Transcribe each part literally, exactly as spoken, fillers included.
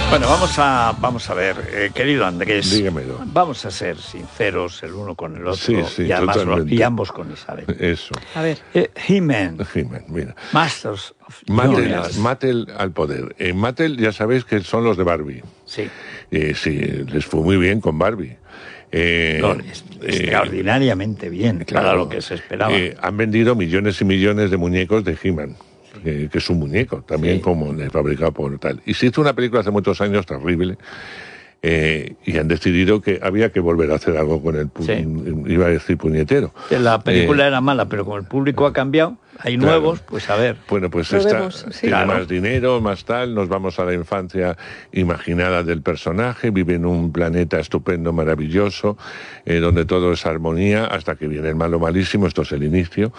Bueno, vamos a, vamos a ver, eh, querido Andrés. Dígamelo. Vamos a ser sinceros el uno con el otro. Sí, sí, y, además, totalmente. y ambos con Isabel. Eso. A ver. Eh, He-Man. He-Man, mira. Masters of Mattel, Universe. Mattel al poder. En Mattel ya sabéis que son los de Barbie. Sí. Eh, sí, les fue muy bien con Barbie. Eh, No, es eh, extraordinariamente bien, claro, para lo que se esperaba. Eh, han vendido millones y millones de muñecos de He-Man. Que, que es un muñeco, también Sí. como fabricado por tal. Y se hizo una película hace muchos años terrible, eh, y han decidido que había que volver a hacer algo con el, pu- Sí. iba a decir puñetero. Que la película Eh, era mala, pero como el público ha cambiado, hay claro. nuevos, pues a ver. Bueno, pues Lo esta vemos, sí. tiene Claro. más dinero, más tal, nos vamos a la infancia imaginada del personaje, vive en un planeta estupendo, maravilloso, eh, donde todo es armonía, hasta que viene el malo malísimo, esto es el inicio,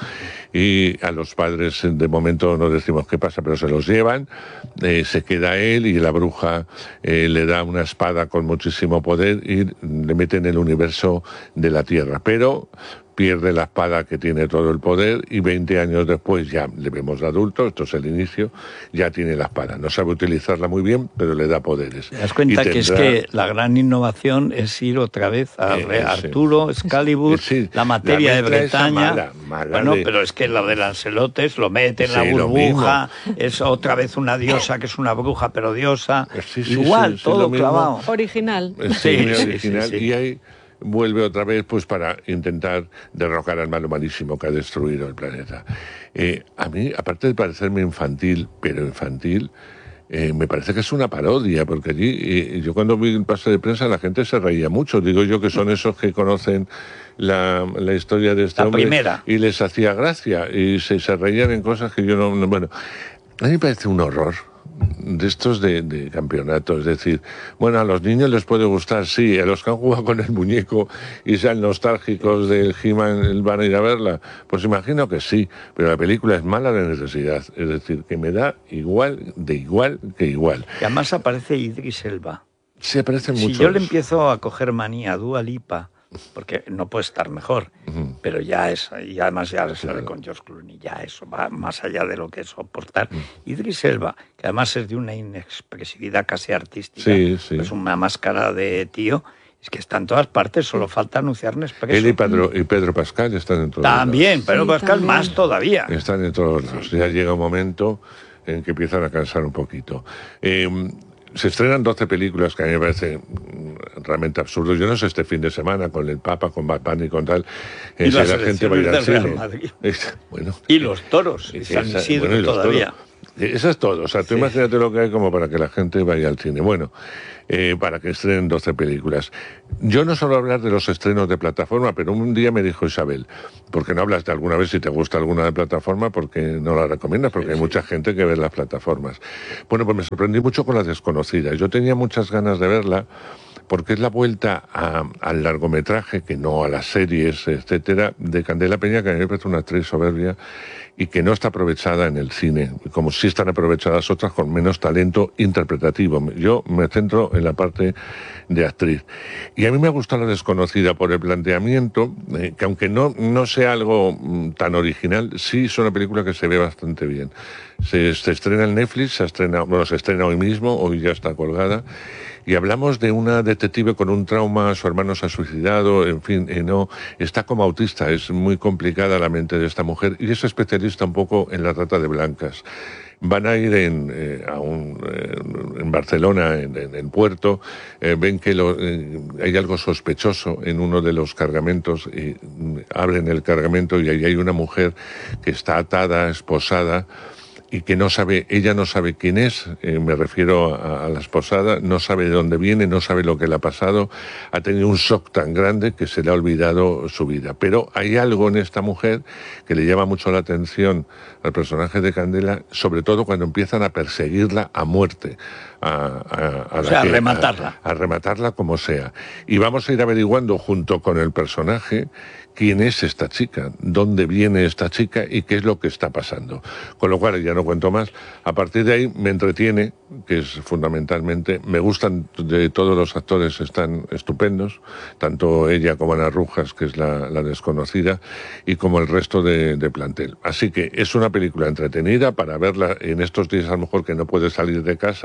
y a los padres de momento no decimos qué pasa, pero se los llevan, eh, se queda él y la bruja eh, le da una espada con muchísimo poder y le mete en el universo de la Tierra, pero pierde la espada que tiene todo el poder y veinte años después ya le vemos de adulto, esto es el inicio, ya tiene la espada. No sabe utilizarla muy bien, pero le da poderes. Te das cuenta Y que es tendrá- que la gran innovación es ir otra vez a Eh, Re- sí. Arturo, Excalibur, Eh, sí. la materia La de mezcla esa Bretaña. mala, mala bueno, de- pero es que lo de Lancelotes lo mete en la Sí, lo burbuja, es otra vez una diosa que es una bruja, pero diosa. Sí, sí, Igual, sí, sí, todo lo mismo. clavado. Original. Sí, Sí, muy sí, original. sí, sí. Y ahí vuelve otra vez pues para intentar derrocar al malo malísimo que ha destruido el planeta. Eh, a mí, aparte de parecerme infantil, pero infantil, eh, me parece que es una parodia, porque allí, eh, yo cuando vi el pase de prensa, la gente se reía mucho. Digo yo que son esos que conocen la, la historia de este La hombre primera. y les hacía gracia y se, se reían en cosas que yo no, no- bueno, a mí me parece un horror de estos de, de campeonatos, es decir, bueno, a los niños les puede gustar, sí, a los que han jugado con el muñeco y sean nostálgicos del He-Man van a ir a verla, pues imagino que sí, pero la película es mala de necesidad, es decir, que me da igual, de igual que igual. Y además aparece Idris Elba. Se aparecen Si muchos. yo le empiezo a coger manía a Dua Lipa, porque no puede estar mejor, Ujú. pero ya es, y además ya se ve Claro. con George Clooney, ya eso va más allá de lo que es soportar. Idris Elba, que además es de una inexpresividad casi artística, Sí, sí. es una máscara de tío, es que está en todas partes, solo falta anunciar Nespresso. Él y Pedro, y Pedro Pascal están en todos lados. También, pero Sí, Pascal también. más todavía. Están en todos lados. Ya llega un momento en que empiezan a cansar un poquito. Eh, se estrenan doce películas que a mí me parece mm, realmente absurdo. Yo no sé este fin de semana con el Papa, con Bad Bunny y con tal, eh, Y si las la gente va a ir al elecciones del Real cine. Madrid. Es- bueno, Y los toros, y San esa- Isidro bueno, y los todavía. toros. Eso es todo. O sea, tú Sí. imagínate lo que hay como para que la gente vaya al cine. Bueno, eh, para que estrenen doce películas. Yo no suelo hablar de los estrenos de plataforma, pero un día me dijo Isabel, ¿por qué no hablas de alguna vez si te gusta alguna de plataforma? Porque no la recomiendas, porque Sí, hay sí. mucha gente que ve las plataformas. Bueno, pues me sorprendí mucho con La Desconocida. Yo tenía muchas ganas de verla, porque es la vuelta a- al largometraje, que no a las series, etcétera, de Candela Peña, que a mí me parece una actriz soberbia y que no está aprovechada en el cine, como sí están aprovechadas otras con menos talento interpretativo. Yo me centro en la parte de actriz. Y a mí me gusta La Desconocida por el planteamiento, eh, que aunque no, no sea algo mm, tan original, sí es una película que se ve bastante bien. Se, se estrena en Netflix, se estrena, bueno, se estrena hoy mismo, hoy ya está colgada, y hablamos de una detective con un trauma, su hermano se ha suicidado, en fin, eh, no, está como autista, es muy complicada la mente de esta mujer y es especialista un poco en la trata de blancas. Van a ir en, eh, a un, eh, en Barcelona, en, en el puerto, eh, ven que lo, eh, hay algo sospechoso en uno de los cargamentos, y mm, abren el cargamento y ahí hay una mujer que está atada, esposada, y que no sabe, ella no sabe quién es, eh, me refiero a, a la esposada, no sabe de dónde viene, no sabe lo que le ha pasado, ha tenido un shock tan grande que se le ha olvidado su vida. Pero hay algo en esta mujer que le llama mucho la atención al personaje de Candela, sobre todo cuando empiezan a perseguirla a muerte. A, a, a O la sea, a que- rematarla. A, a rematarla como sea. Y vamos a ir averiguando junto con el personaje quién es esta chica, dónde viene esta chica y qué es lo que está pasando. Con lo cual, ya no cuento más, a partir de ahí me entretiene, que es fundamentalmente, me gustan de todos los actores, están estupendos, tanto ella como Ana Rujas, que es la, la desconocida, y como el resto de, de plantel. Así que es una película entretenida para verla en estos días, a lo mejor que no puedes salir de casa, para no poder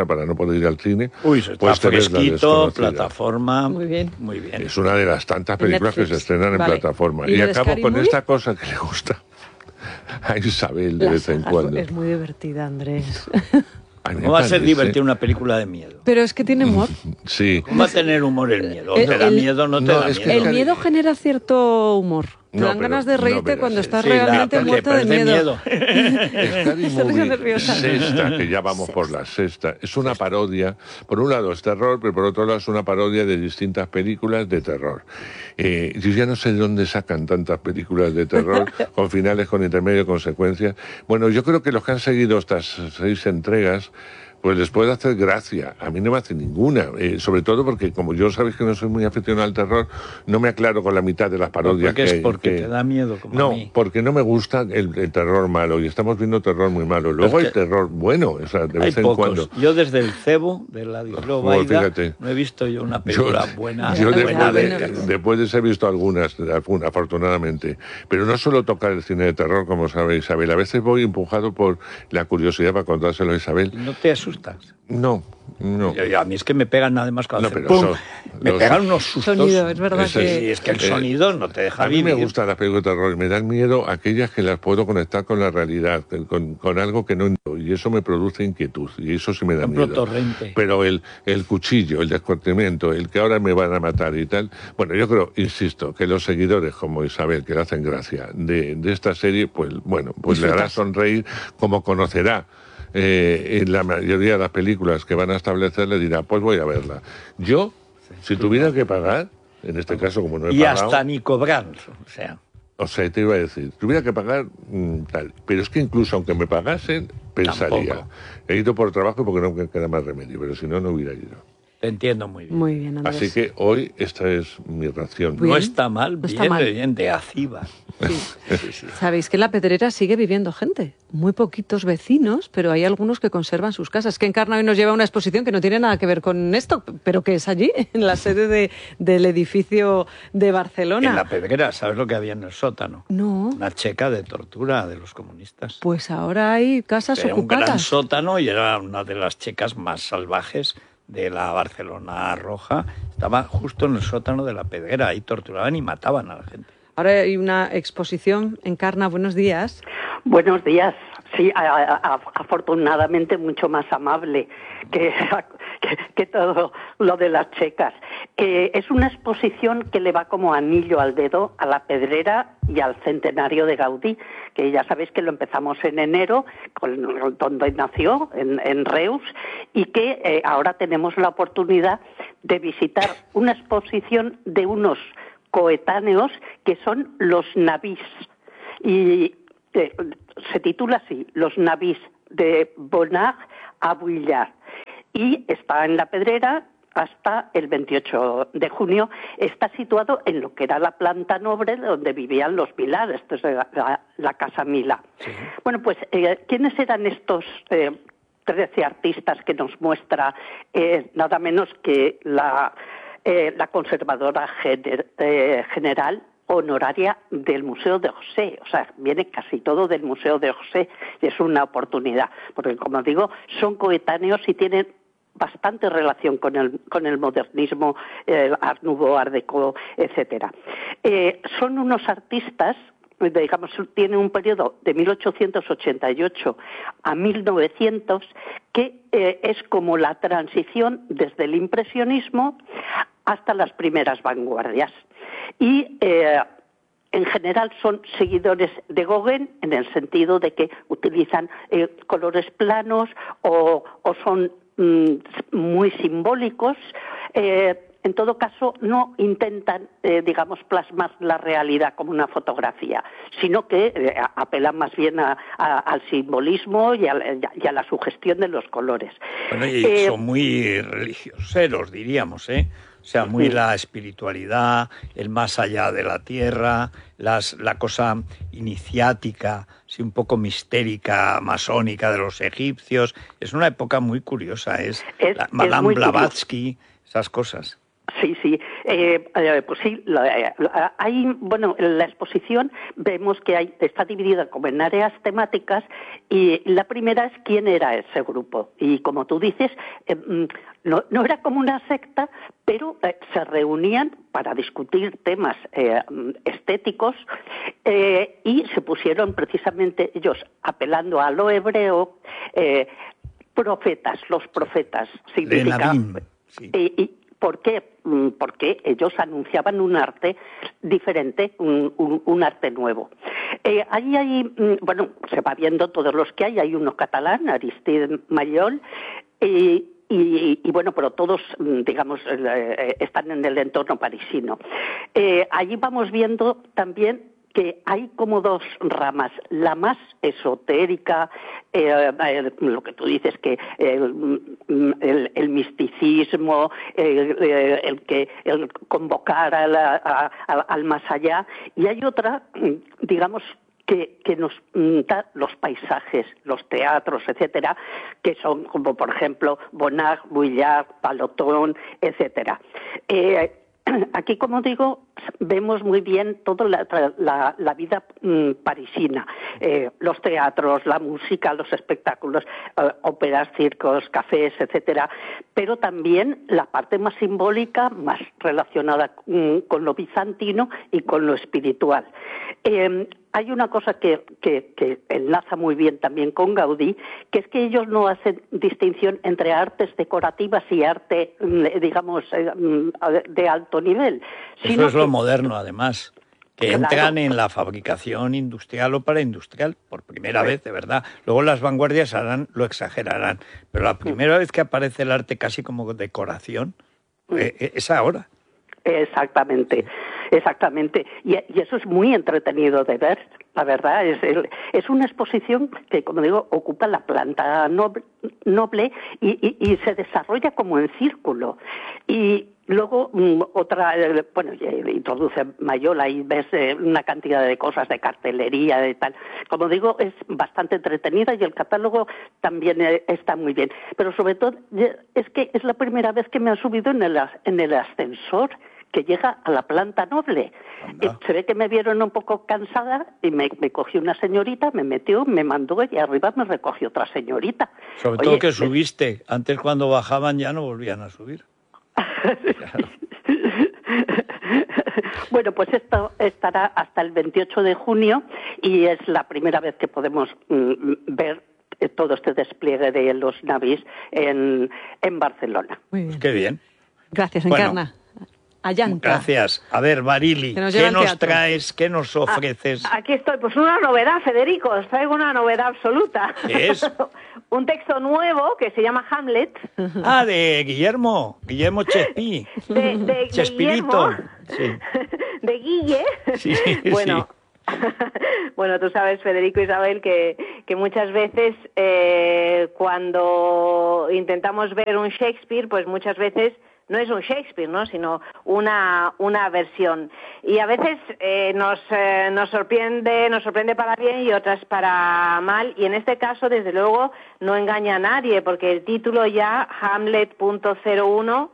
poder ir al cine, Uy, está pues te ves La fresquito, Desconocida. plataforma. Muy bien. Muy bien. Es una de las tantas películas que se estrenan vale. en plataforma. ¿Y Y de acabo Scary con Movie? esta cosa que le gusta a Isabel de La vez en saga cuando. Es muy divertida, Andrés. A mí me ¿Cómo va a ser parece- divertida una película de miedo? Pero es que tiene humor. Sí. ¿Cómo va a tener humor el miedo? El- ¿Te da el- miedo o no te no, da es que miedo? El miedo genera cierto humor. Te No, dan pero- ganas de no, reírte pero cuando sí, estás Sí, la- realmente porque muerto de parece miedo. Scary Se ríe Movie nerviosa. sexta, que ya vamos por la sexta, es una parodia. Por un lado es terror, pero por otro lado es una parodia de distintas películas de terror. Eh, yo ya no sé de dónde sacan tantas películas de terror, con finales, con intermedio, consecuencias. Bueno, yo creo que los que han seguido estas seis entregas, pues les puede hacer gracia. A mí no me hace ninguna. Eh, sobre todo porque, como yo sabéis que no soy muy aficionado al terror, no me aclaro con la mitad de las parodias Porque que es porque que- te da miedo, como No, a mí. porque no me gusta el, el terror malo. Y estamos viendo terror muy malo. Luego Es hay que terror bueno, o sea, de Hay vez en pocos. cuando. Yo desde el cebo de Ladislao Pues Baida fíjate. no he visto yo una película Yo, buena. yo Ya, después, buena ya, de, de bueno. terror. después de ser visto algunas, algunas, afortunadamente, pero no suelo tocar el cine de terror, como sabe Isabel. A veces voy empujado por la curiosidad para contárselo a Isabel. ¿Y no te asustas? No, no. Yo- yo- a mí es que me pegan además cuando No, hacen pero ¡pum! son- me los- pegan unos sustos. Sonido, es verdad Eso que... Sí, es que el Eh, sonido no te deja A mí me vivir. gustan las películas de terror y me dan miedo aquellas que las puedo conectar con la realidad, con, con algo que no entiendo, y eso me produce inquietud, y eso sí me da Por ejemplo, miedo. Torrente. Pero el, el cuchillo, el descuartimiento, el que ahora me van a matar y tal, bueno, yo creo, insisto, que los seguidores como Isabel, que le hacen gracia de, de esta serie, pues bueno, pues le hará sonreír, como conocerá. Eh, en la mayoría de las películas que van a establecer le dirá, pues voy a verla. Yo, si tuviera que pagar, en este caso como no he Y pagado, hasta ni cobrando. O sea, o sea, te iba a decir, tuviera que pagar mm, tal, pero es que incluso aunque me pagasen, pensaría, Tampoco. he ido por trabajo porque no me queda más remedio, pero si no, no hubiera ido. te entiendo muy bien. Muy bien, Andrés. Así que hoy esta es mi ración. Bien. No está mal, No bien, está mal. bien, de aciba. Sí. Sí, sí. Sabéis que en La Pedrera sigue viviendo gente. Muy poquitos vecinos, pero hay algunos que conservan sus casas. Que Encarna hoy nos lleva a una exposición que no tiene nada que ver con esto, pero que es allí, en la sede de, del edificio de Barcelona. En la Pedrera, ¿sabes lo que había en el sótano? No, Una checa de tortura de los comunistas. pues ahora hay casas Era un gran ocupadas. sótano y era una de las checas más salvajes de la Barcelona Roja. Estaba justo en el sótano de la Pedrera. Ahí torturaban y mataban a la gente. Ahora hay una exposición. Encarna, buenos días. Buenos días. Sí, a- a- afortunadamente mucho más amable que, que, que todo lo de las checas. Eh, es una exposición que le va como anillo al dedo a la Pedrera y al centenario de Gaudí, que ya sabéis que lo empezamos en enero, con, donde nació, en, en Reus, y que eh, ahora tenemos la oportunidad de visitar una exposición de unos coetáneos que son los navís. Y eh, se titula así, Los navís, de Bonnard a Vuillard. Y está en La Pedrera hasta el veintiocho de junio. Está situado en lo que era la planta noble donde vivían los Milá, esto es la, la, la Casa Milá. Sí. Bueno, pues, eh, ¿quiénes eran estos eh, trece artistas que nos muestra eh, nada menos que la, eh, la conservadora gener, eh, general honoraria del Museo de Orsay? O sea, viene casi todo del Museo de Orsay y es una oportunidad, porque como digo, son coetáneos y tienen bastante relación con el con el modernismo, el Art Nouveau, Art Deco, etcétera. Eh, son unos artistas, digamos, tienen un periodo de mil ochocientos ochenta y ocho a mil novecientos que eh, es como la transición desde el impresionismo hasta las primeras vanguardias. Y eh, en general son seguidores de Gauguin en el sentido de que utilizan eh, colores planos o, o son mm, muy simbólicos. Eh, en todo caso, no intentan, eh, digamos, plasmar la realidad como una fotografía, sino que eh, apelan más bien a, a, al simbolismo y a, y a la sugestión de los colores. Bueno, y eh, son muy religioseros, diríamos, ¿eh? O sea, muy sí. La espiritualidad, el más allá de la tierra, las, la cosa iniciática, sí, un poco mistérica, masónica de los egipcios. Es una época muy curiosa, es, es la, Madame Blavatsky, esas cosas. Sí, sí, eh, eh, pues sí, la, la, hay, bueno, en la exposición vemos que hay, está dividida como en áreas temáticas y la primera es quién era ese grupo y como tú dices, eh, no, no era como una secta, pero eh, se reunían para discutir temas eh, estéticos eh, y se pusieron precisamente ellos apelando a lo hebreo, eh, profetas, los profetas, significa... Sí. Y, y, ¿Por qué? Porque ellos anunciaban un arte diferente, un, un, un arte nuevo. Eh, ahí hay, bueno, se va viendo todos los que hay, hay uno catalán, Aristide Maillol, y, y, y bueno, pero todos, digamos, eh, están en el entorno parisino. Eh, allí vamos viendo también que hay como dos ramas, la más esotérica, eh, eh, lo que tú dices que el, el, el misticismo, el, el que el convocar a la, a, a, al más allá, y hay otra, digamos, que, que nos da los paisajes, los teatros, etcétera, que son como por ejemplo Bonnard, Vuillard, Palotón, etcétera. Eh, Aquí, como digo, vemos muy bien toda la, la, la vida mmm, parisina, eh, los teatros, la música, los espectáculos, eh, óperas, circos, cafés, etcétera, pero también la parte más simbólica, más relacionada mmm, con lo bizantino y con lo espiritual. Eh, Hay una cosa que, que, que enlaza muy bien también con Gaudí, que es que ellos no hacen distinción entre artes decorativas y arte, digamos, de alto nivel. Eso es lo que... moderno, además, que claro. entran en la fabricación industrial o paraindustrial, por primera sí. vez, de verdad. Luego las vanguardias harán, lo exagerarán, pero la primera sí. vez que aparece el arte casi como decoración sí. eh, es ahora. Exactamente, exactamente. Y, y eso es muy entretenido de ver, la verdad. Es, es una exposición que, como digo, ocupa la planta noble, noble y, y, y se desarrolla como en círculo. Y luego otra, bueno, introduce Mayola y ves una cantidad de cosas de cartelería, de tal. Como digo, es bastante entretenida y el catálogo también está muy bien. Pero sobre todo es que es la primera vez que me han subido en el, en el ascensor que llega a la planta noble. Se ve que me vieron un poco cansada y me, me cogió una señorita, me metió, me mandó y arriba me recogió otra señorita. Sobre Oye, todo que subiste. Antes cuando bajaban ya no volvían a subir. Claro. Bueno, pues esto estará hasta el veintiocho de junio y es la primera vez que podemos mm, ver todo este despliegue de los navis en, en Barcelona. Muy bien. Pues qué bien. Gracias, Encarna. Bueno. Allanta. Gracias. A ver, Barili, nos ¿qué nos traes, qué nos ofreces? Ah, aquí estoy, pues una novedad, Federico, os traigo una novedad absoluta. ¿Qué es? Un texto nuevo que se llama Hamlet. Ah, de Guillermo, Guillermo Chespí. De, de Chespirito. Guillermo, sí. De Guille. Sí, bueno, sí. Bueno, tú sabes, Federico, Isabel, que, que muchas veces eh, cuando intentamos ver un Shakespeare, pues muchas veces no es un Shakespeare, ¿no?, sino una una versión. Y a veces eh, nos eh, nos sorprende, nos sorprende para bien y otras para mal. Y en este caso, desde luego, no engaña a nadie, porque el título ya, Hamlet punto cero uno,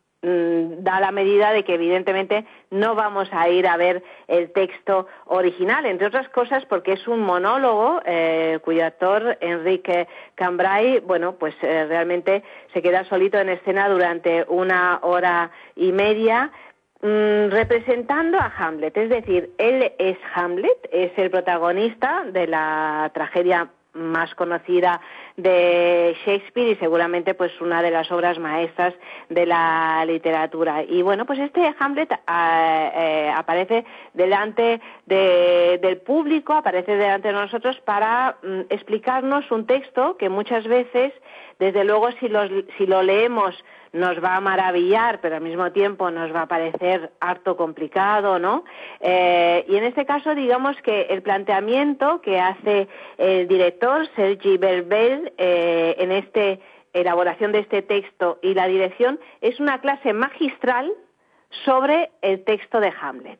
da la medida de que evidentemente no vamos a ir a ver el texto original, entre otras cosas porque es un monólogo eh, cuyo actor Enrique Cambray, bueno, pues eh, realmente se queda solito en escena durante una hora y media mmm, representando a Hamlet, es decir, él es Hamlet, es el protagonista de la tragedia más conocida de Shakespeare y seguramente pues una de las obras maestras de la literatura. Y bueno, pues este Hamlet eh, eh, aparece delante de, del público, aparece delante de nosotros para mm, explicarnos un texto que muchas veces, desde luego, si, los, si lo leemos nos va a maravillar, pero al mismo tiempo nos va a parecer harto complicado, ¿no? Eh, y en este caso, digamos que el planteamiento que hace el director, Sergi Belbel, eh, en esta elaboración de este texto y la dirección, es una clase magistral sobre el texto de Hamlet.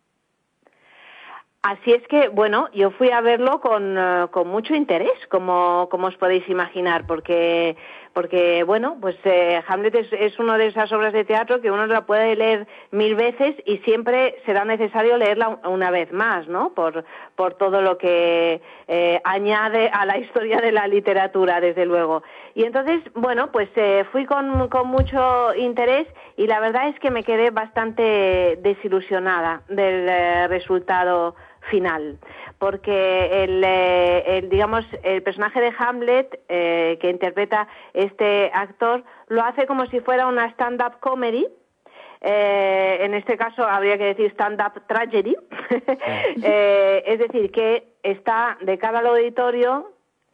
Así es que, bueno, yo fui a verlo con, uh, con mucho interés, como, como os podéis imaginar, porque, porque bueno, pues eh, Hamlet es, es una de esas obras de teatro que uno la puede leer mil veces y siempre será necesario leerla una vez más, ¿no? Por, por todo lo que eh, añade a la historia de la literatura, desde luego. Y entonces, bueno, pues eh, fui con, con mucho interés y la verdad es que me quedé bastante desilusionada del eh, resultado final, porque el, eh, el digamos el personaje de Hamlet eh, que interpreta este actor lo hace como si fuera una stand-up comedy. Eh, en este caso habría que decir stand-up tragedy. eh, es decir, que está de cara al auditorio,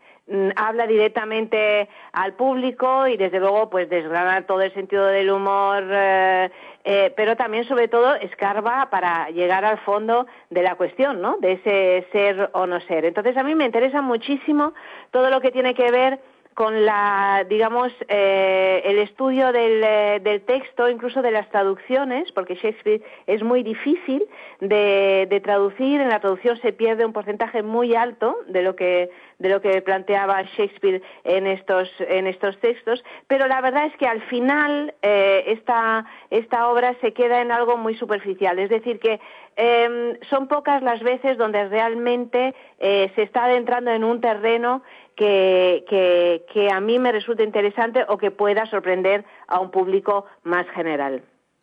habla directamente al público y desde luego pues desgrana todo el sentido del humor, eh, eh, pero también sobre todo escarba para llegar al fondo de la cuestión, ¿no? De ese ser o no ser. Entonces a mí me interesa muchísimo todo lo que tiene que ver con la, digamos, eh, el estudio del, eh, del texto, incluso de las traducciones, porque Shakespeare es muy difícil de, de traducir. En la traducción se pierde un porcentaje muy alto de lo que de lo que planteaba Shakespeare en estos en estos textos, pero la verdad es que al final eh, esta esta obra se queda en algo muy superficial, es decir que eh, son pocas las veces donde realmente eh, se está adentrando en un terreno que, que, que a mí me resulta interesante o que pueda sorprender a un público más general.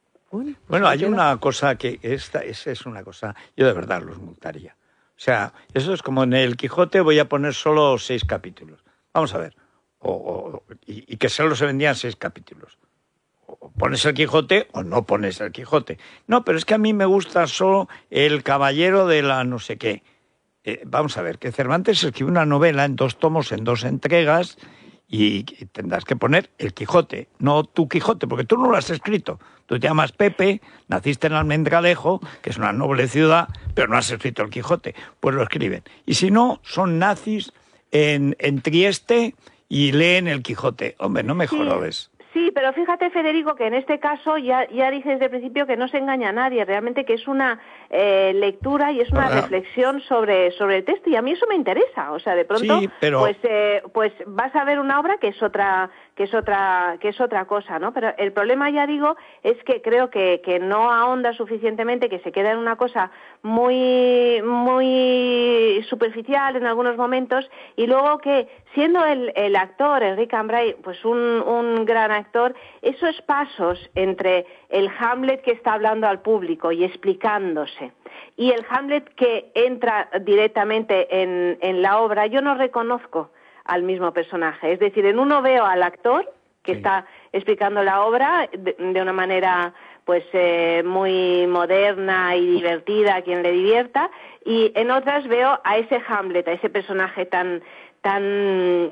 Bueno, hay una cosa que esta esa es una cosa, yo de verdad los multaría. O sea, eso es como en el Quijote voy a poner solo seis capítulos. Vamos a ver, o, o, y, y que solo se vendían seis capítulos. O pones el Quijote o no pones el Quijote. No, pero es que a mí me gusta solo el caballero de la no sé qué. Eh, vamos a ver, que Cervantes escribió una novela en dos tomos, en dos entregas, y tendrás que poner el Quijote, no tu Quijote, porque tú no lo has escrito. Tú te llamas Pepe, naciste en Almendralejo, que es una noble ciudad, pero no has escrito el Quijote. Pues lo escriben. Y si no, son nazis en, en Trieste y leen el Quijote. Hombre, no me jorobes. Sí, pero fíjate, Federico, que en este caso ya, ya dije desde el principio que no se engaña a nadie, realmente que es una eh, lectura y es una ah. reflexión sobre, sobre el texto, y a mí eso me interesa, o sea, de pronto, sí, pero... pues, eh, pues vas a ver una obra que es otra, que es otra, que es otra cosa, ¿no? Pero el problema, ya digo, es que creo que, que no ahonda suficientemente, que se queda en una cosa muy, muy superficial en algunos momentos, y luego que, siendo el, el actor, Enrique Cambray, pues un, un gran actor, esos pasos entre el Hamlet que está hablando al público y explicándose y el Hamlet que entra directamente en, en la obra, yo no reconozco al mismo personaje. Es decir, en uno veo al actor que sí. está explicando la obra de, de una manera pues eh, muy moderna y divertida a quien le divierta, y en otras veo a ese Hamlet, a ese personaje tan tan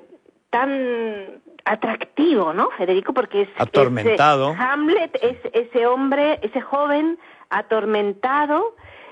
tan atractivo, ¿no, Federico? Porque es atormentado. Ese Hamlet es ese hombre, ese joven atormentado,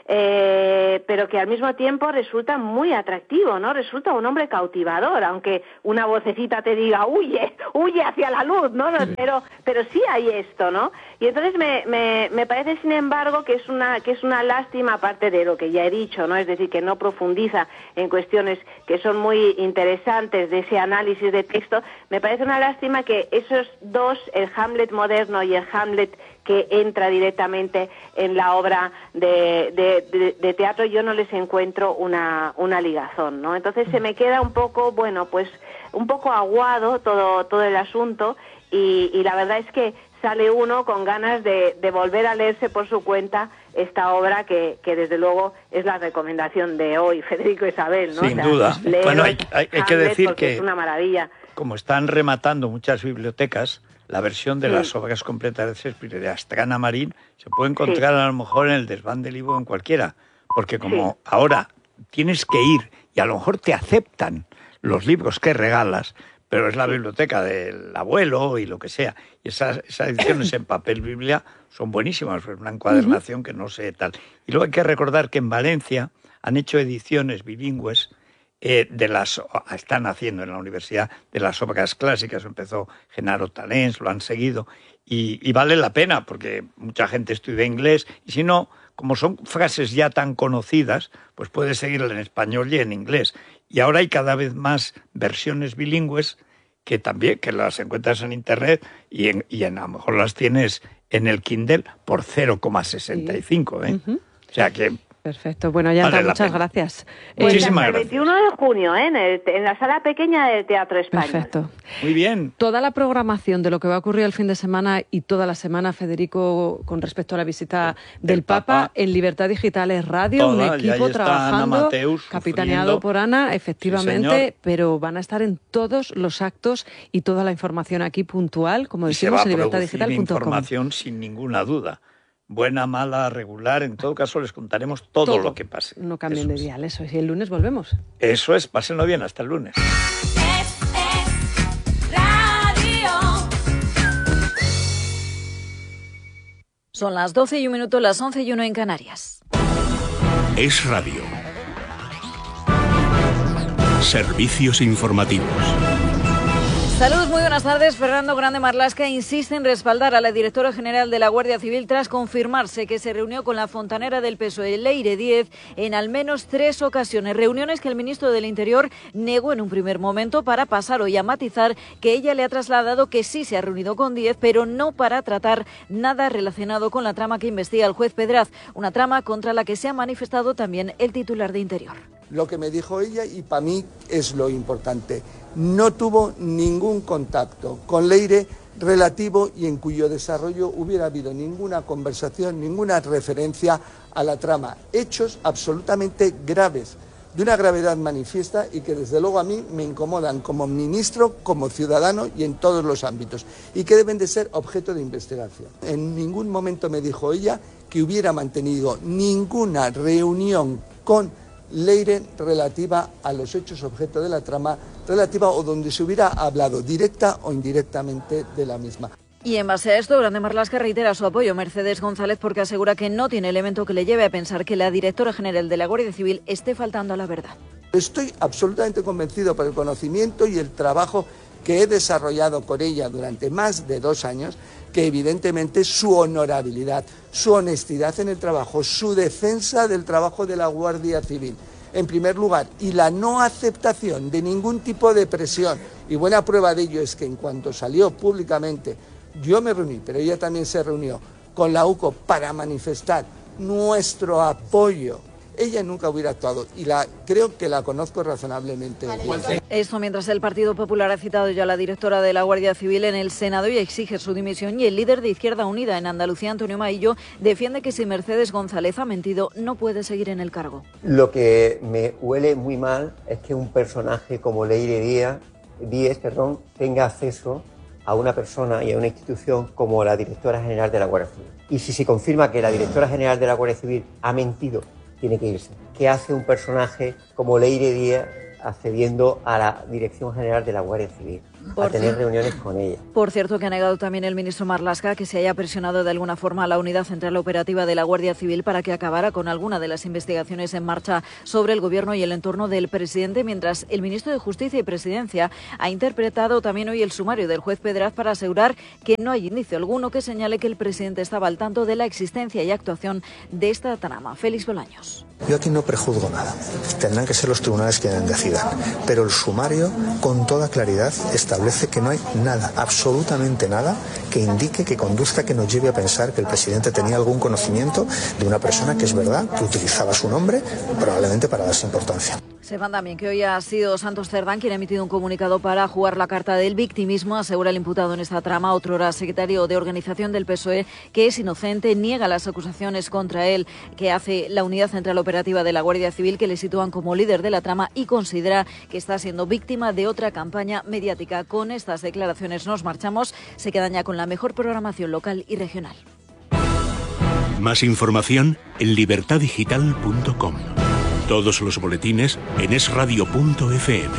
eh, pero que al mismo tiempo resulta muy atractivo, ¿no? Resulta un hombre cautivador, aunque una vocecita te diga, huye, huye hacia la luz, ¿no? Pero, pero sí hay esto, ¿no? Y entonces me, me, me parece, sin embargo, que es una, que es una lástima, aparte de lo que ya he dicho, ¿no? Es decir, que no profundiza en cuestiones que son muy interesantes de ese análisis de texto. Me parece una lástima que esos dos, el Hamlet moderno y el Hamlet que entra directamente en la obra de, de, de, de teatro, yo no les encuentro una, una ligazón, ¿no? Entonces se me queda un poco, bueno, pues un poco aguado todo, todo el asunto, y, y la verdad es que sale uno con ganas de, de volver a leerse por su cuenta esta obra que, que desde luego es la recomendación de hoy, Federico Isabel, ¿no? Sin o sea, duda. Bueno, hay, hay, hay que decir que es una maravilla. Como están rematando muchas bibliotecas, la versión de sí. las obras completas de Shakespeare de Astrana Marín se puede encontrar sí. a lo mejor en el desván del libro en cualquiera, porque como sí. ahora tienes que ir y a lo mejor te aceptan los libros que regalas, pero es la biblioteca del abuelo y lo que sea, y esas, esas ediciones en papel biblia son buenísimas, es una encuadernación uh-huh. que no sé tal. Y luego hay que recordar que en Valencia han hecho ediciones bilingües Eh, de las están haciendo en la universidad de las obras clásicas. Empezó Genaro Talens, lo han seguido, y, y vale la pena porque mucha gente estudia inglés, y si no, como son frases ya tan conocidas, pues puedes seguirla en español y en inglés. Y ahora hay cada vez más versiones bilingües que también, que las encuentras en internet y, en, y en, a lo mejor las tienes en el Kindle por cero coma sesenta y cinco, ¿eh? Uh-huh. O sea que... Perfecto. Bueno, ya está, vale, muchas gracias. Muchísimas el gracias. veintiuno de junio, ¿eh? en, el, en la sala pequeña del Teatro Español. Perfecto. Muy bien. Toda la programación de lo que va a ocurrir el fin de semana y toda la semana, Federico, con respecto a la visita del, del Papa, Papa, en Libertad Digital es Radio, toda, un equipo trabajando, Mateus, capitaneado sufriendo. por Ana, efectivamente, sí, pero van a estar en todos los actos y toda la información aquí puntual, como decimos, en libertad digital punto com. Información sin ninguna duda. Buena, mala, regular, en todo caso les contaremos todo, todo. lo que pase. No cambien de dial, eso es. Y el lunes volvemos. Eso es, pásenlo bien, hasta el lunes. Es, es radio. Son las doce y un minuto, las once y uno en Canarias. Es Radio. Servicios informativos. Saludos, muy buenas tardes. Fernando Grande Marlaska insiste en respaldar a la directora general de la Guardia Civil tras confirmarse que se reunió con la fontanera del P S O E, Leire Díez, en al menos tres ocasiones. Reuniones que el ministro del Interior negó en un primer momento para pasar hoy a matizar que ella le ha trasladado que sí se ha reunido con Díez, pero no para tratar nada relacionado con la trama que investiga el juez Pedraz, una trama contra la que se ha manifestado también el titular de Interior. Lo que me dijo ella, y para mí es lo importante, no tuvo ningún contacto con Leire relativo y en cuyo desarrollo hubiera habido ninguna conversación, ninguna referencia a la trama. Hechos absolutamente graves, de una gravedad manifiesta y que desde luego a mí me incomodan como ministro, como ciudadano y en todos los ámbitos, y que deben de ser objeto de investigación. En ningún momento me dijo ella que hubiera mantenido ninguna reunión con Leire relativa a los hechos objeto de la trama, relativa o donde se hubiera hablado directa o indirectamente de la misma. Y en base a esto, Grande Marlaska reitera su apoyo a Mercedes González porque asegura que no tiene elemento que le lleve a pensar que la directora general de la Guardia Civil esté faltando a la verdad. Estoy absolutamente convencido por el conocimiento y el trabajo que he desarrollado con ella durante más de dos años, que evidentemente su honorabilidad, su honestidad en el trabajo, su defensa del trabajo de la Guardia Civil, en primer lugar, y la no aceptación de ningún tipo de presión, y buena prueba de ello es que en cuanto salió públicamente, yo me reuní, pero ella también se reunió con la U C O para manifestar nuestro apoyo. Ella nunca hubiera actuado y la creo que la conozco razonablemente bien. Esto mientras el Partido Popular ha citado ya a la directora de la Guardia Civil en el Senado y exige su dimisión, y el líder de Izquierda Unida en Andalucía, Antonio Maillo, defiende que si Mercedes González ha mentido no puede seguir en el cargo. Lo que me huele muy mal es que un personaje como Leire Díaz, Díez perdón, tenga acceso a una persona y a una institución como la directora general de la Guardia Civil. Y si se confirma que la directora general de la Guardia Civil ha mentido, tiene que irse. ¿Qué hace un personaje como Leire Díaz accediendo a la Dirección General de la Guardia Civil? Por a tener cierto, reuniones con ella. Por cierto, que ha negado también el ministro Marlaska que se haya presionado de alguna forma a la Unidad Central Operativa de la Guardia Civil para que acabara con alguna de las investigaciones en marcha sobre el gobierno y el entorno del presidente, mientras el ministro de Justicia y Presidencia ha interpretado también hoy el sumario del juez Pedraz para asegurar que no hay indicio alguno que señale que el presidente estaba al tanto de la existencia y actuación de esta trama. Félix Bolaños. Yo aquí no prejuzgo nada, tendrán que ser los tribunales quienes decidan, pero el sumario con toda claridad establece que no hay nada, absolutamente nada, que indique, que conduzca, que nos lleve a pensar que el presidente tenía algún conocimiento de una persona que es verdad, que utilizaba su nombre, probablemente para darse importancia. Sepan también que hoy ha sido Santos Cerdán quien ha emitido un comunicado para jugar la carta del victimismo. Asegura el imputado en esta trama, otrora secretario de organización del P S O E, que es inocente, niega las acusaciones contra él que hace la Unidad Central Operativa de la Guardia Civil, que le sitúan como líder de la trama, y considera que está siendo víctima de otra campaña mediática. Con estas declaraciones nos marchamos. Se quedan ya con la mejor programación local y regional. Más información en libertad digital punto com. Todos los boletines en es radio punto efe eme.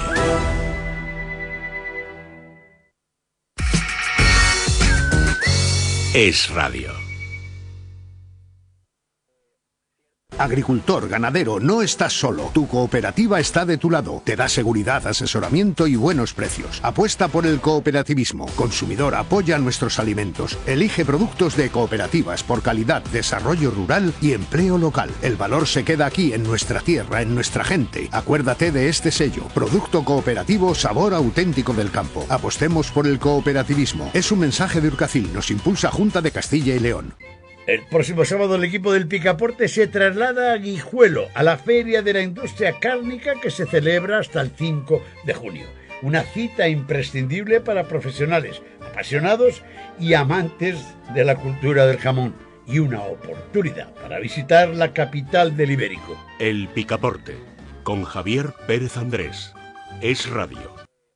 Es Radio. Agricultor, ganadero, no estás solo. Tu cooperativa está de tu lado. Te da seguridad, asesoramiento y buenos precios. Apuesta por el cooperativismo. Consumidor, apoya nuestros alimentos. Elige productos de cooperativas por calidad, desarrollo rural y empleo local. El valor se queda aquí, en nuestra tierra, en nuestra gente. Acuérdate de este sello. Producto cooperativo, sabor auténtico del campo. Apostemos por el cooperativismo. Es un mensaje de Urcacil. Nos impulsa Junta de Castilla y León. El próximo sábado el equipo del Picaporte se traslada a Guijuelo, a la Feria de la Industria Cárnica que se celebra hasta el cinco de junio. Una cita imprescindible para profesionales, apasionados y amantes de la cultura del jamón. Y una oportunidad para visitar la capital del Ibérico. El Picaporte, con Javier Pérez Andrés. Es Radio.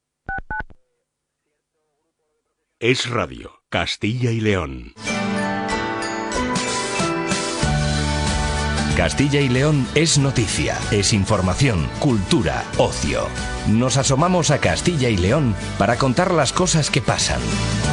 Es Radio, Castilla y León. Castilla y León es noticia, es información, cultura, ocio. Nos asomamos a Castilla y León para contar las cosas que pasan.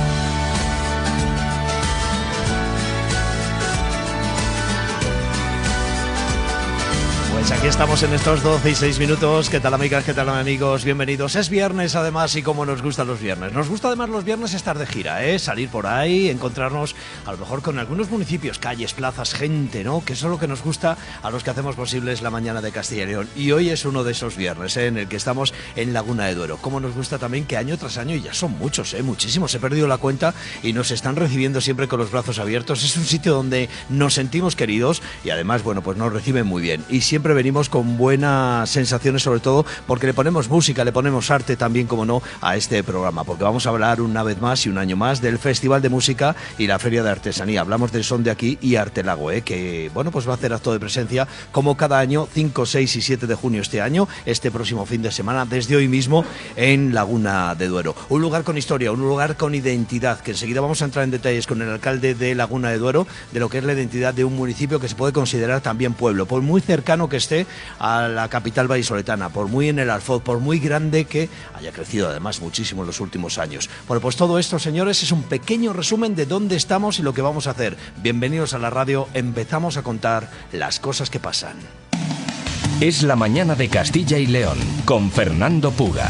Pues aquí estamos en estos doce y seis minutos. ¿Qué tal, amigas? ¿Qué tal, amigos? Bienvenidos. Es viernes, además, y como nos gustan los viernes. Nos gusta, además, los viernes estar de gira, ¿eh? Salir por ahí, encontrarnos, a lo mejor, con algunos municipios, calles, plazas, gente, ¿no? Que eso es lo que nos gusta a los que hacemos posibles la mañana de Castilla y León. Y hoy es uno de esos viernes, ¿eh? En el que estamos en Laguna de Duero. Como nos gusta también que año tras año, y ya son muchos, ¿eh? Muchísimos. He perdido la cuenta y nos están recibiendo siempre con los brazos abiertos. Es un sitio donde nos sentimos queridos y, además, bueno, pues nos reciben muy bien. Y siempre venimos con buenas sensaciones, sobre todo porque le ponemos música, le ponemos arte también, como no, a este programa, porque vamos a hablar una vez más y un año más del Festival de Música y la Feria de Artesanía. Hablamos del Son de Aquí y Artelago, ¿eh? Que, bueno, pues va a hacer acto de presencia como cada año, cinco, seis y siete de junio este año, este próximo fin de semana, desde hoy mismo en Laguna de Duero. Un lugar con historia, un lugar con identidad, que enseguida vamos a entrar en detalles con el alcalde de Laguna de Duero, de lo que es la identidad de un municipio que se puede considerar también pueblo, por muy cercano que esté a la capital vallisoletana, por muy en el Alfoz, por muy grande que haya crecido además muchísimo en los últimos años. Bueno, pues todo esto, señores, es un pequeño resumen de dónde estamos y lo que vamos a hacer. Bienvenidos a la radio, empezamos a contar las cosas que pasan. Es la mañana de Castilla y León, con Fernando Puga.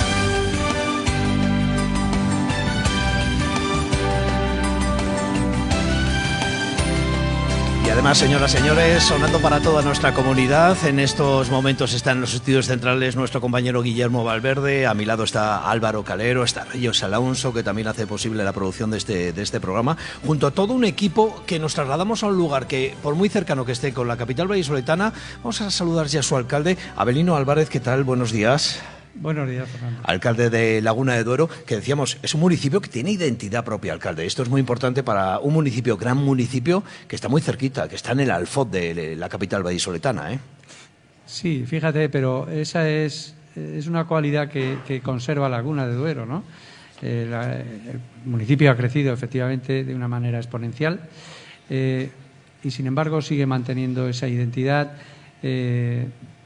Y además, señoras y señores, sonando para toda nuestra comunidad, en estos momentos está en los estudios centrales nuestro compañero Guillermo Valverde, a mi lado está Álvaro Calero, está Reyes Alonso, que también hace posible la producción de este, de este programa, junto a todo un equipo que nos trasladamos a un lugar que, por muy cercano que esté con la capital vallisoletana, vamos a saludar ya a su alcalde, Abelino Álvarez. ¿Qué tal? Buenos días. Buenos días, Fernando. Alcalde de Laguna de Duero, que decíamos, es un municipio que tiene identidad propia, alcalde. Esto es muy importante para un municipio, gran municipio, que está muy cerquita, que está en el Alfoz de la capital vallisoletana, ¿eh? Sí, fíjate, pero esa es, es una cualidad que, que conserva Laguna de Duero, ¿no? Eh, la, el municipio ha crecido, efectivamente, de una manera exponencial eh, y, sin embargo, sigue manteniendo esa identidad. Eh,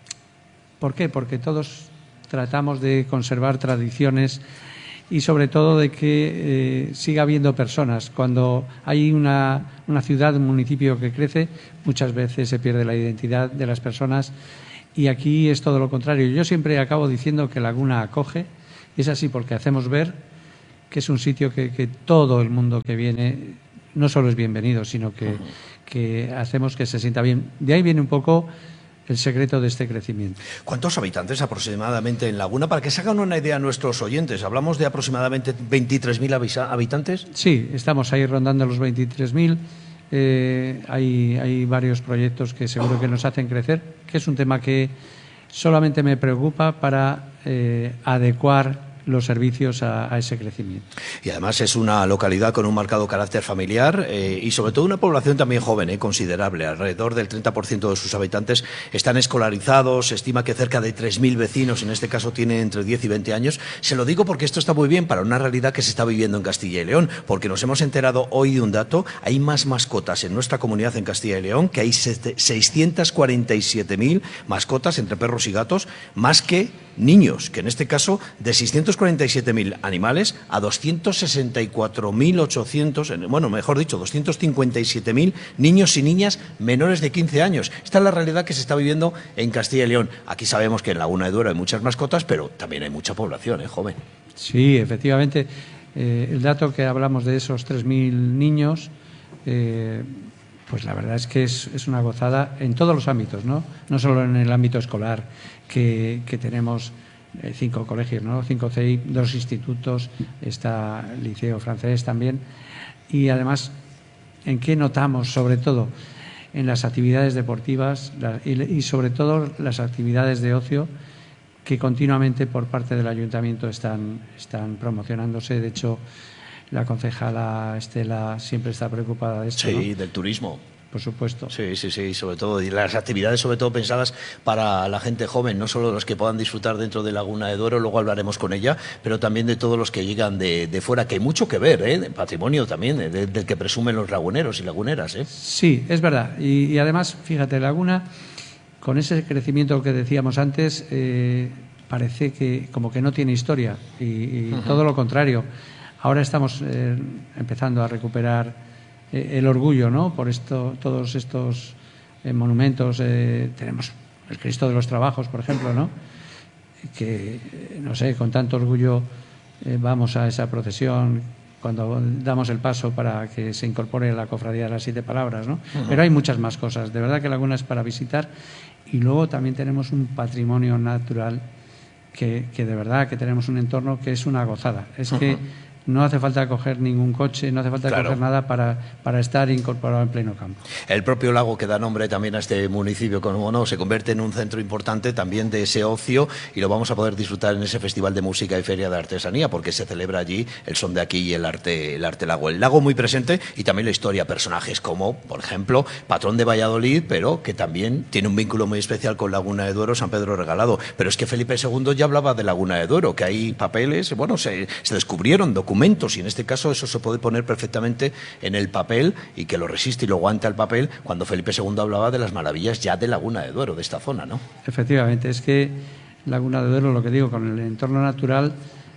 ¿Por qué? Porque todos tratamos de conservar tradiciones y, sobre todo, de que eh, siga habiendo personas. Cuando hay una, una ciudad, un municipio que crece, muchas veces se pierde la identidad de las personas y aquí es todo lo contrario. Yo siempre acabo diciendo que Laguna acoge, y es así porque hacemos ver que es un sitio que, que todo el mundo que viene no solo es bienvenido, sino que, que hacemos que se sienta bien. De ahí viene un poco el secreto de este crecimiento. ¿Cuántos habitantes aproximadamente en Laguna? Para que se hagan una idea nuestros oyentes, ¿hablamos de aproximadamente veintitrés mil habitantes? Sí, estamos ahí rondando los veintitrés mil. Eh, hay, hay varios proyectos que seguro que nos hacen crecer, que es un tema que solamente me preocupa para eh, adecuar los servicios a, a ese crecimiento. Y además es una localidad con un marcado carácter familiar eh, y sobre todo una población también joven, eh, considerable. Alrededor del treinta por ciento de sus habitantes están escolarizados, se estima que cerca de tres mil vecinos, en este caso tienen entre diez y veinte años. Se lo digo porque esto está muy bien para una realidad que se está viviendo en Castilla y León, porque nos hemos enterado hoy de un dato: hay más mascotas en nuestra comunidad en Castilla y León, que hay seiscientas cuarenta y siete mil mascotas entre perros y gatos, más que niños, que en este caso de seiscientos cuarenta y siete mil animales a doscientos sesenta y cuatro mil ochocientos, bueno, mejor dicho, doscientos cincuenta y siete mil niños y niñas menores de quince años. Esta es la realidad que se está viviendo en Castilla y León. Aquí sabemos que en Laguna de Duero hay muchas mascotas, pero también hay mucha población, ¿eh, joven? Sí, efectivamente. Eh, el dato que hablamos de esos tres mil niños, eh, pues la verdad es que es, es una gozada en todos los ámbitos, ¿no? No solo en el ámbito escolar, que, que tenemos eh, cinco colegios, ¿no? Cinco C I, dos institutos, está el liceo francés también. Y además, ¿en qué notamos? Sobre todo en las actividades deportivas la, y, y sobre todo las actividades de ocio, que continuamente por parte del ayuntamiento están, están promocionándose. De hecho, la concejala Estela siempre está preocupada de esto. Sí, ¿no? del turismo. Por supuesto. Sí, sí, sí, sobre todo. Y las actividades, sobre todo, pensadas para la gente joven, no solo los que puedan disfrutar dentro de Laguna de Duero, luego hablaremos con ella, pero también de todos los que llegan de, de fuera, que hay mucho que ver, ¿eh? De patrimonio también, de, de, del que presumen los laguneros y laguneras, ¿eh? Sí, es verdad. Y, y además, fíjate, Laguna, con ese crecimiento que decíamos antes, eh, parece que como que no tiene historia y, y uh-huh. todo lo contrario. Ahora estamos eh, empezando a recuperar eh, el orgullo, ¿no? Por esto, todos estos eh, monumentos. Eh, tenemos el Cristo de los Trabajos, por ejemplo, ¿no? Que, no sé, con tanto orgullo eh, vamos a esa procesión cuando damos el paso para que se incorpore la Cofradía de las Siete Palabras, ¿no? Uh-huh. Pero hay muchas más cosas. De verdad que Laguna es para visitar. Y luego también tenemos un patrimonio natural que, que de verdad que tenemos un entorno que es una gozada. Es uh-huh. que no hace falta coger ningún coche, no hace falta claro. coger nada para, para estar incorporado en pleno campo. El propio lago que da nombre también a este municipio, como no, se convierte en un centro importante también de ese ocio y lo vamos a poder disfrutar en ese Festival de Música y Feria de Artesanía, porque se celebra allí el son de aquí y el arte, el arte lago. El lago muy presente y también la historia, personajes como, por ejemplo, patrón de Valladolid, pero que también tiene un vínculo muy especial con Laguna de Duero, San Pedro Regalado. Pero es que Felipe segundo ya hablaba de Laguna de Duero, que hay papeles, bueno, se, se descubrieron documentos documentos y en este caso eso se puede poner perfectamente en el papel y que lo resiste y lo aguante al papel cuando Felipe segundo hablaba de las maravillas ya de Laguna de Duero, de esta zona, ¿no? Efectivamente, es que Laguna de Duero, lo que digo, con el entorno natural,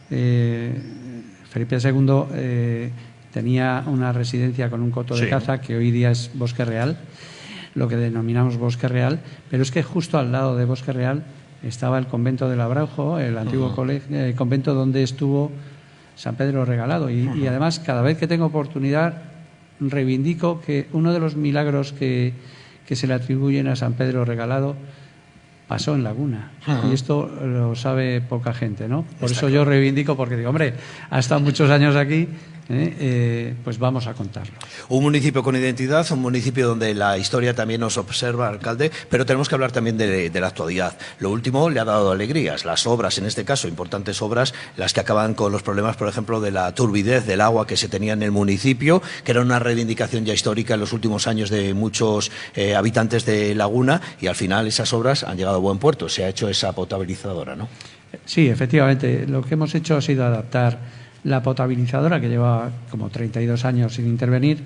eh, Felipe segundo eh, tenía una residencia con un coto de sí. caza que hoy día es Bosque Real, lo que denominamos Bosque Real, pero es que justo al lado de Bosque Real estaba el convento del Abraujo, el antiguo uh-huh. colegio, eh, convento donde estuvo San Pedro Regalado. Y, uh-huh. y además, cada vez que tengo oportunidad, reivindico que uno de los milagros que, que se le atribuyen a San Pedro Regalado pasó en Laguna. Uh-huh. Y esto lo sabe poca gente, ¿no? Por Está eso claro. yo reivindico, porque digo, hombre, ha estado muchos años aquí, ¿eh? Eh, pues vamos a contarlo. Un municipio con identidad, un municipio donde la historia también nos observa, alcalde, pero tenemos que hablar también de, de la actualidad. Lo último le ha dado alegrías, las obras, en este caso, importantes obras, las que acaban con los problemas, por ejemplo, de la turbidez del agua que se tenía en el municipio, que era una reivindicación ya histórica en los últimos años de muchos eh, habitantes de Laguna, y al final esas obras han llegado a buen puerto, se ha hecho esa potabilizadora, ¿no? Sí, efectivamente, lo que hemos hecho ha sido adaptar la potabilizadora, que lleva como treinta y dos años sin intervenir,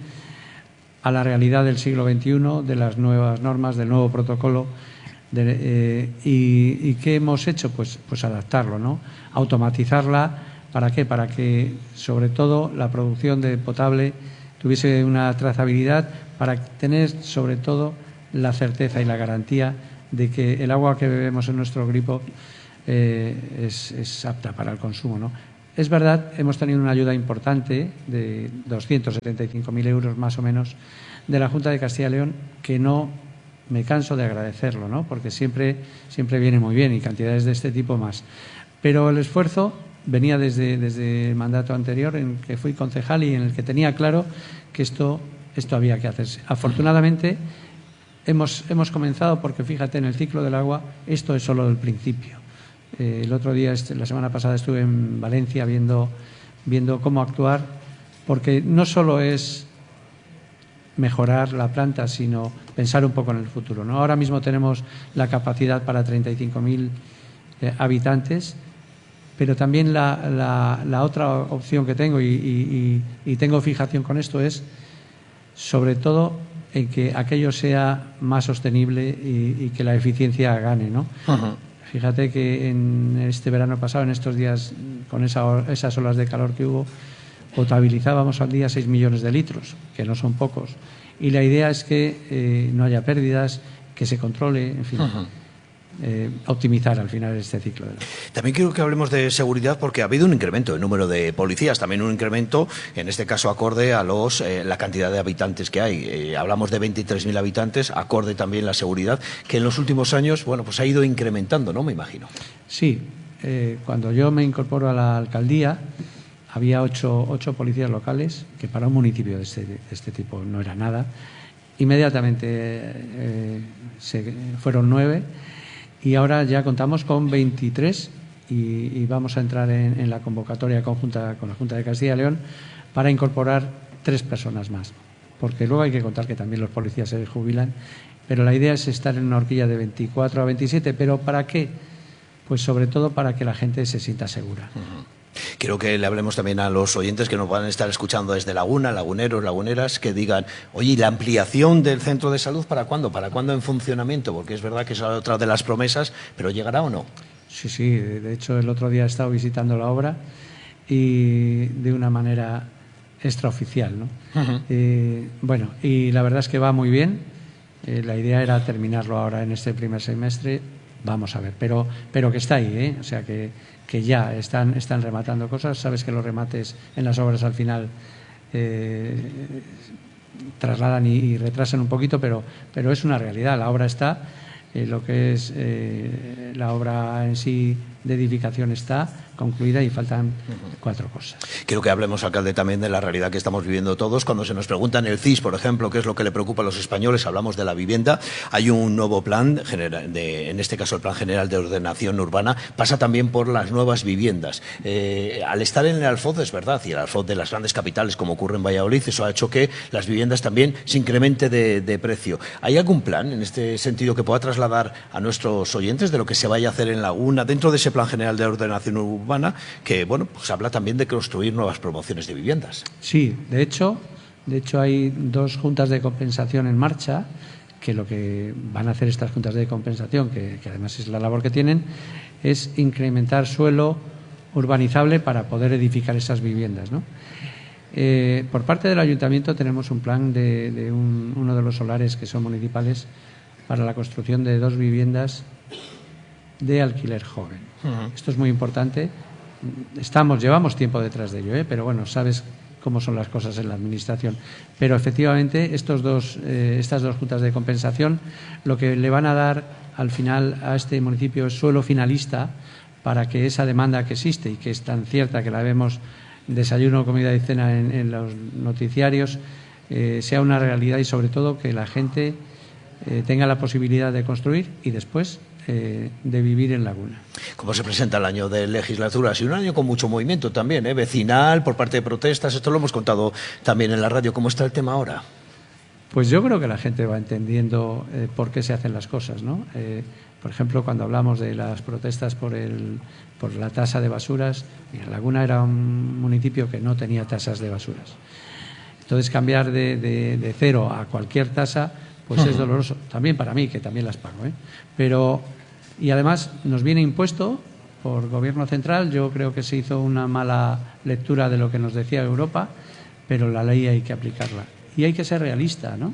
a la realidad del siglo veintiuno, de las nuevas normas, del nuevo protocolo. De, eh, y, ¿Y qué hemos hecho? Pues, pues adaptarlo, ¿no? Automatizarla. ¿Para qué? Para que, sobre todo, la producción de potable tuviese una trazabilidad, para tener, sobre todo, la certeza y la garantía de que el agua que bebemos en nuestro grifo eh, es, es apta para el consumo, ¿no? Es verdad, hemos tenido una ayuda importante de doscientos setenta y cinco mil euros más o menos de la Junta de Castilla y León, que no me canso de agradecerlo, ¿no? Porque siempre, siempre viene muy bien y cantidades de este tipo más. Pero el esfuerzo venía desde, desde el mandato anterior, en que fui concejal y en el que tenía claro que esto, esto había que hacerse. Afortunadamente hemos, hemos comenzado, porque fíjate, en el ciclo del agua esto es solo el principio. Eh, el otro día, este, la semana pasada, estuve en Valencia viendo, viendo cómo actuar, porque no solo es mejorar la planta, sino pensar un poco en el futuro, ¿no? Ahora mismo tenemos la capacidad para treinta y cinco mil eh, habitantes, pero también la, la, la otra opción que tengo, y, y, y tengo fijación con esto, es sobre todo en que aquello sea más sostenible y, y que la eficiencia gane, ¿no? Uh-huh. Fíjate que en este verano pasado, en estos días, con esa, esas olas de calor que hubo, potabilizábamos al día seis millones de litros, que no son pocos. Y la idea es que eh, no haya pérdidas, que se controle, en fin. Uh-huh. Eh, optimizar al final este ciclo. De la... También quiero que hablemos de seguridad porque ha habido un incremento del número de policías, también un incremento, en este caso acorde a los eh, la cantidad de habitantes que hay. Eh, hablamos de veintitrés mil habitantes, acorde también la seguridad, que en los últimos años, bueno, pues ha ido incrementando, ¿no? Me imagino. Sí, eh, cuando yo me incorporo a la alcaldía había ocho, ocho policías locales, que para un municipio de este, de este tipo no era nada. Inmediatamente eh, se, fueron nueve. Y ahora ya contamos con veintitrés y, y vamos a entrar en, en la convocatoria conjunta con la Junta de Castilla y León para incorporar tres personas más. Porque luego hay que contar que también los policías se jubilan, pero la idea es estar en una horquilla de veinticuatro a veintisiete. ¿Pero para qué? Pues sobre todo para que la gente se sienta segura. Uh-huh. Quiero que le hablemos también a los oyentes que nos van a estar escuchando desde Laguna, laguneros, laguneras, que digan, oye, ¿y la ampliación del centro de salud para cuándo? ¿Para cuándo en funcionamiento? Porque es verdad que es otra de las promesas, pero ¿llegará o no? Sí, sí, de hecho el otro día he estado visitando la obra y de una manera extraoficial, ¿no? Uh-huh. Eh, bueno, y la verdad es que va muy bien. Eh, la idea era terminarlo ahora en este primer semestre. Vamos a ver, pero, pero que está ahí, ¿eh? O sea que, que ya están, están rematando cosas. Sabes que los remates en las obras al final eh, trasladan y, y retrasan un poquito, pero, pero es una realidad. La obra está, eh, lo que es eh, la obra en sí de edificación está concluida y faltan cuatro cosas. Quiero que hablemos, alcalde, también de la realidad que estamos viviendo todos. Cuando se nos preguntan el C I S, por ejemplo, qué es lo que le preocupa a los españoles, hablamos de la vivienda. Hay un nuevo plan, general, de, en este caso el Plan General de Ordenación Urbana, pasa también por las nuevas viviendas. Eh, al estar en el Alfoz, es verdad, y el Alfoz de las grandes capitales, como ocurre en Valladolid, eso ha hecho que las viviendas también se incremente de, de precio. ¿Hay algún plan en este sentido que pueda trasladar a nuestros oyentes de lo que se vaya a hacer en Laguna, dentro de ese Plan General de Ordenación Urbana, que bueno, pues habla también de construir nuevas promociones de viviendas? Sí, de hecho, de hecho hay dos juntas de compensación en marcha, que lo que van a hacer estas juntas de compensación, que, que además es la labor que tienen, es incrementar suelo urbanizable para poder edificar esas viviendas, ¿no? Eh, por parte del ayuntamiento tenemos un plan de, de un, uno de los solares que son municipales para la construcción de dos viviendas de alquiler joven. Uh-huh. Esto es muy importante. Estamos, llevamos tiempo detrás de ello, ¿eh? Pero bueno, sabes cómo son las cosas en la administración. Pero efectivamente, estos dos, eh, estas dos juntas de compensación lo que le van a dar al final a este municipio es suelo finalista para que esa demanda que existe y que es tan cierta que la vemos desayuno, comida y cena en, en los noticiarios, eh, sea una realidad y sobre todo que la gente eh, tenga la posibilidad de construir y después Eh, de vivir en Laguna. ¿Cómo se presenta el año de legislatura? Ha sido un año con mucho movimiento también, ¿eh? Vecinal, por parte de protestas, esto lo hemos contado también en la radio. ¿Cómo está el tema ahora? Pues yo creo que la gente va entendiendo eh, por qué se hacen las cosas, ¿no? Eh, por ejemplo, cuando hablamos de las protestas por, el, por la tasa de basuras, mira, Laguna era un municipio que no tenía tasas de basuras. Entonces, cambiar de, de, de cero a cualquier tasa, pues es doloroso. También para mí, que también las pago, ¿eh? Pero... Y además nos viene impuesto por Gobierno central. Yo creo que se hizo una mala lectura de lo que nos decía Europa, pero la ley hay que aplicarla. Y hay que ser realista, ¿no?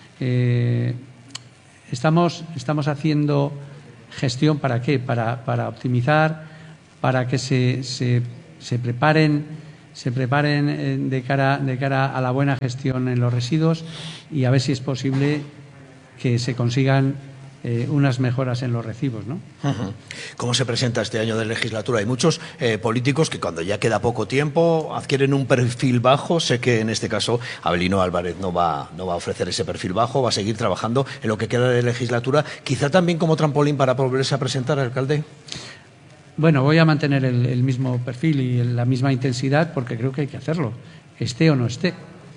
Eh, estamos, estamos haciendo gestión ¿para qué? Para, para optimizar, para que se, se, se preparen, se preparen de cara, de cara a la buena gestión en los residuos y a ver si es posible que se consigan Eh, unas mejoras en los recibos, ¿no? Uh-huh. ¿Cómo se presenta este año de legislatura? Hay muchos eh, políticos que cuando ya queda poco tiempo adquieren un perfil bajo. Sé que en este caso Abelino Álvarez no va, no va a ofrecer ese perfil bajo, va a seguir trabajando en lo que queda de legislatura, quizá también como trampolín para volverse a presentar, alcalde. Bueno, voy a mantener el, el mismo perfil y la misma intensidad porque creo que hay que hacerlo, esté o no esté.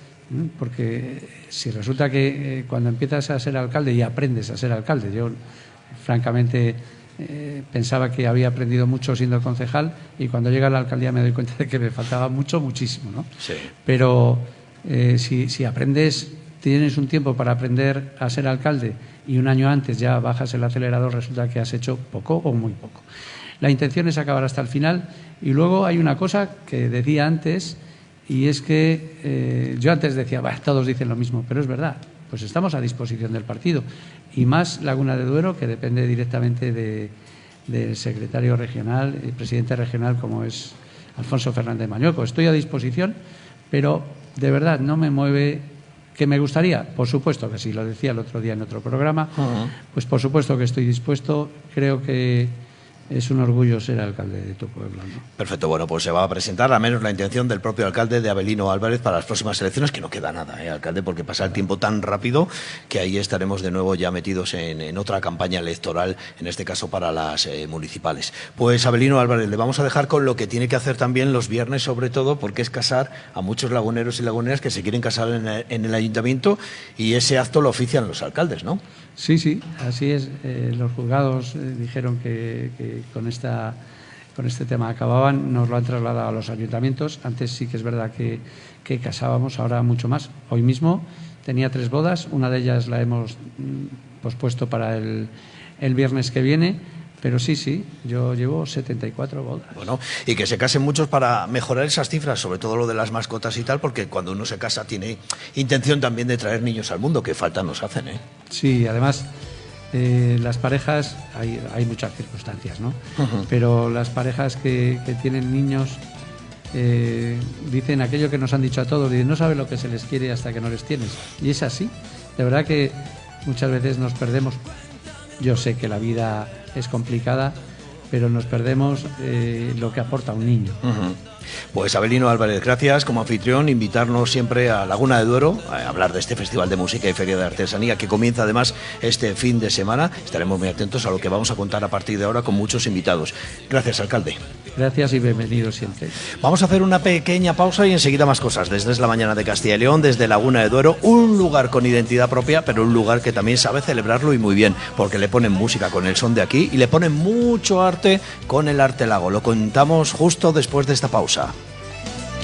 Porque si resulta que eh, cuando empiezas a ser alcalde y aprendes a ser alcalde, yo francamente eh, pensaba que había aprendido mucho siendo concejal y cuando llega a la alcaldía me doy cuenta de que me faltaba mucho, muchísimo, ¿no? Sí. Pero eh, si, si aprendes tienes un tiempo para aprender a ser alcalde y un año antes ya bajas el acelerador, resulta que has hecho poco o muy poco. La intención es acabar hasta el final y luego hay una cosa que decía antes y es que eh, yo antes decía, bah, todos dicen lo mismo, pero es verdad, pues estamos a disposición del partido y más Laguna de Duero, que depende directamente de, del secretario regional, el presidente regional como es Alfonso Fernández Mañueco. Estoy a disposición, pero de verdad no me mueve. ¿Que me gustaría? Por supuesto que sí, lo decía el otro día en otro programa, uh-huh. Pues por supuesto que estoy dispuesto, creo que es un orgullo ser alcalde de tu pueblo, ¿no? Perfecto, bueno, pues se va a presentar al menos la intención del propio alcalde de Avelino Álvarez para las próximas elecciones, que no queda nada, ¿eh, alcalde? Porque pasa el tiempo tan rápido que ahí estaremos de nuevo ya metidos en, en otra campaña electoral, en este caso para las eh, municipales. Pues Avelino Álvarez, le vamos a dejar con lo que tiene que hacer también los viernes, sobre todo, porque es casar a muchos laguneros y laguneras que se quieren casar en el, en el ayuntamiento y ese acto lo ofician los alcaldes, ¿no? Sí, sí, así es. Eh, los juzgados eh, dijeron que, que con esta con este tema acababan, nos lo han trasladado a los ayuntamientos. Antes sí que es verdad que, que casábamos, ahora mucho más. Hoy mismo tenía tres bodas, una de ellas la hemos mm, pospuesto para el, el viernes que viene. Pero sí, sí, yo llevo setenta y cuatro bodas. Bueno, y que se casen muchos para mejorar esas cifras, sobre todo lo de las mascotas y tal, porque cuando uno se casa tiene intención también de traer niños al mundo, que falta nos hacen, ¿eh? Sí, además, eh, las parejas, hay, hay muchas circunstancias, ¿no? Uh-huh. Pero las parejas que, que tienen niños eh, dicen aquello que nos han dicho a todos, dicen, no saben lo que se les quiere hasta que no les tienes. Y es así. De verdad que muchas veces nos perdemos. Yo sé que la vida es complicada, pero nos perdemos eh, lo que aporta un niño. Uh-huh. Pues Avelino Álvarez, gracias como anfitrión, invitarnos siempre a Laguna de Duero a hablar de este Festival de Música y Feria de Artesanía que comienza además este fin de semana. Estaremos muy atentos a lo que vamos a contar a partir de ahora con muchos invitados. Gracias, alcalde. Gracias y bienvenido siempre. Vamos a hacer una pequeña pausa y enseguida más cosas. Desde Es la Mañana de Castilla y León, desde Laguna de Duero, un lugar con identidad propia, pero un lugar que también sabe celebrarlo y muy bien, porque le ponen música con el son de aquí y le ponen mucho arte con el Arte Lago. Lo contamos justo después de esta pausa.